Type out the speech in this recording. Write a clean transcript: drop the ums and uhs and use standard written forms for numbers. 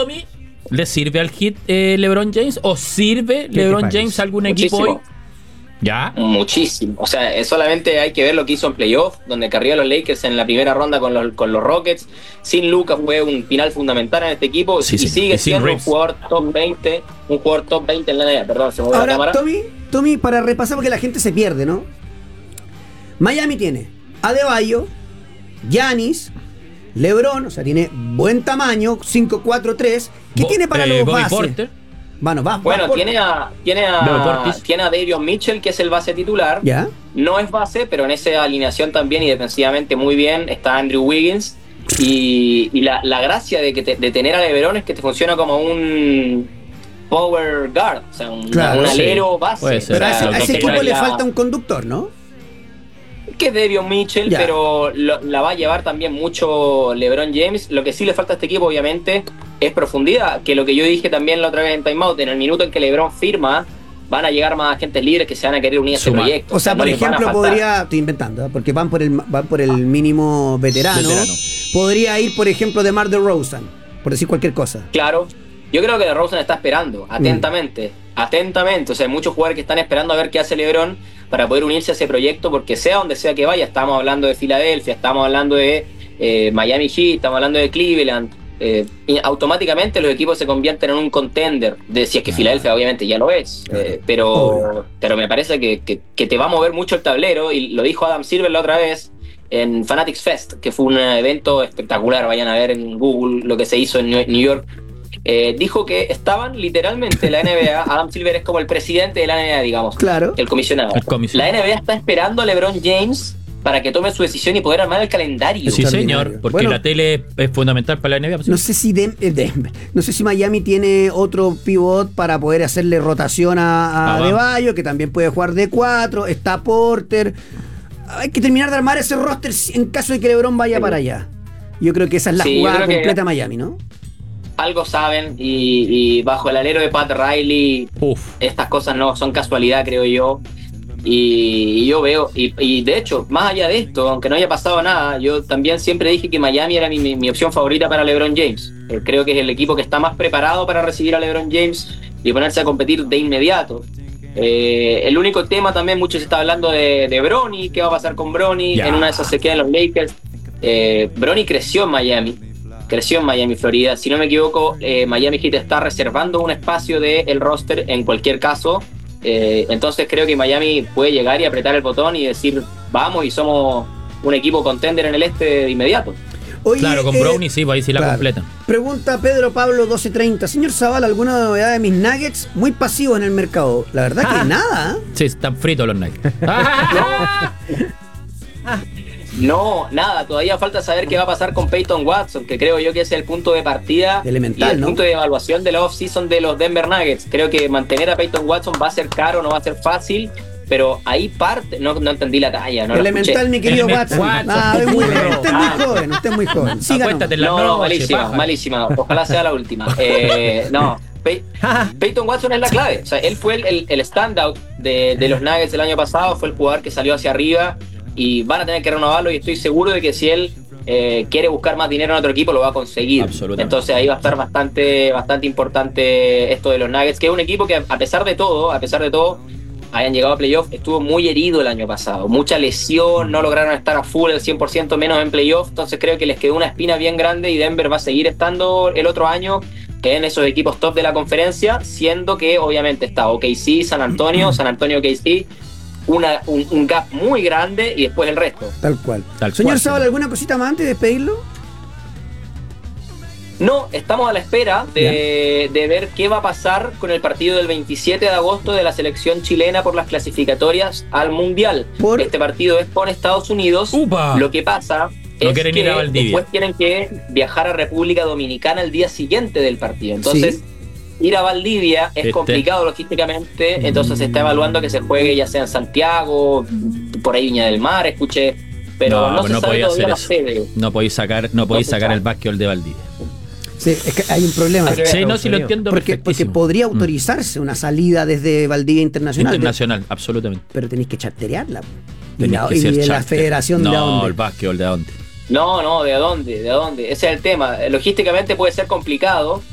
Tommy, ¿le sirve al Heat LeBron James? ¿O sirve LeBron James a algún equipo hoy? ¿Ya? Muchísimo. O sea, solamente hay que ver lo que hizo en playoff, donde carrió a los Lakers en la primera ronda con los Rockets. Sin Luka fue un final fundamental en este equipo y sigue siendo un jugador top 20, en la NBA. Perdón, se movió la cámara. Tommy, para repasar porque la gente se pierde, ¿no? Miami tiene Adebayo, Giannis, LeBron, o sea, tiene buen tamaño, 5'4'3". ¿Qué tiene para los Bobby bases? Porter. Bueno, tiene a Davion Mitchell, que es el base titular. ¿Ya? No es base, pero en esa alineación también y defensivamente muy bien está Andrew Wiggins. Y la gracia de tener a LeBron es que te funciona como un power guard, o sea, un alero base. Puede ser. Pero a ese equipo le falta un conductor, ¿no? Que es Davion Mitchell, Ya. pero la va a llevar también mucho LeBron James. Lo que sí le falta a este equipo, obviamente, es profundidad, que lo que yo dije también la otra vez en Time Out, en el minuto en que LeBron firma, van a llegar más agentes libres que se van a querer unir a ese proyecto. O sea, por ejemplo, estoy inventando, porque van por el mínimo veterano. Podría ir, por ejemplo, DeMar DeRozan, por decir cualquier cosa. Claro, yo creo que DeRozan está esperando, atentamente, o sea, hay muchos jugadores que están esperando a ver qué hace LeBron para poder unirse a ese proyecto, porque sea donde sea que vaya, estamos hablando de Filadelfia, estamos hablando de Miami Heat, estamos hablando de Cleveland, y automáticamente los equipos se convierten en un contender, si es que Filadelfia obviamente ya lo es, pero me parece que te va a mover mucho el tablero, y lo dijo Adam Silver la otra vez en Fanatics Fest, que fue un evento espectacular, vayan a ver en Google lo que se hizo en New York. Dijo que estaban literalmente la NBA, Adam Silver es como el presidente de la NBA, digamos, claro, el comisionado. La NBA está esperando a LeBron James para que tome su decisión y poder armar el calendario. Sí, señor, porque la tele es fundamental para la NBA. No sé si no sé si Miami tiene otro pivot para poder hacerle rotación a Adebayo, que también puede jugar de 4, está Porter. Hay que terminar de armar ese roster en caso de que LeBron vaya para allá. Yo creo que esa es la jugada completa Miami, ¿no? Algo saben y bajo el alero de Pat Riley, estas cosas no son casualidad, creo yo. Y yo veo, y de hecho, más allá de esto, aunque no haya pasado nada, yo también siempre dije que Miami era mi opción favorita para LeBron James. Creo que es el equipo que está más preparado para recibir a LeBron James y ponerse a competir de inmediato. El único tema también, mucho se está hablando de Bronny, qué va a pasar con Bronny, en una de esas se quedan los Lakers. Bronny creció en Miami, Florida. Si no me equivoco, Miami Heat está reservando un espacio del roster en cualquier caso. Entonces creo que Miami puede llegar y apretar el botón y decir, vamos, y somos un equipo contender en el este de inmediato. Oye, claro, con Brownie sí, pues ahí sí la completa. Pregunta Pedro Pablo 1230. Señor Zavala, ¿alguna novedad de mis Nuggets? Muy pasivos en el mercado. La verdad que nada. Sí, están fritos los Nuggets. No, nada, todavía falta saber qué va a pasar con Peyton Watson, que creo yo que es el punto de partida elemental, y el punto de evaluación de la off-season de los Denver Nuggets. Creo que mantener a Peyton Watson va a ser caro, no va a ser fácil, pero ahí parte, no entendí la talla. No elemental, mi querido Watson. Usted es muy joven. No, malísima. Ojalá sea la última. Peyton Watson es la clave. O sea, él fue el standout de los Nuggets el año pasado, fue el jugador que salió hacia arriba. Y van a tener que renovarlo, y estoy seguro de que si él quiere buscar más dinero en otro equipo, lo va a conseguir. Entonces ahí va a estar bastante importante esto de los Nuggets, que es un equipo que a pesar de todo, hayan llegado a playoff, estuvo muy herido el año pasado, mucha lesión, no lograron estar a full el 100% menos en playoff. Entonces creo que les quedó una espina bien grande, y Denver va a seguir estando el otro año en esos equipos top de la conferencia, siendo que obviamente está OKC, San Antonio, OKC, un gap muy grande, y después el resto. Tal cual. Señor Zavala, ¿alguna cosita más antes de despedirlo? No, estamos a la espera de ver qué va a pasar con el partido del 27 de agosto de la selección chilena por las clasificatorias al Mundial. Este partido es con Estados Unidos. ¡Upa! Lo que pasa es que ir a Valdivia. Después tienen que viajar a República Dominicana el día siguiente del partido. Entonces, ir a Valdivia es complicado logísticamente, entonces se está evaluando que se juegue ya sea en Santiago, por ahí Viña del Mar, escuché, pero no se sabe todavía la sede. No podéis sacar el básquetbol de Valdivia. Sí, es que hay un problema. Sí, no, sí lo entiendo porque podría autorizarse una salida desde Valdivia Internacional. Internacional, absolutamente. Pero tenéis que charterearla. ¿Y la federación de dónde? No, el básquetbol de dónde. No, ¿de dónde? Ese es el tema. Logísticamente puede ser complicado,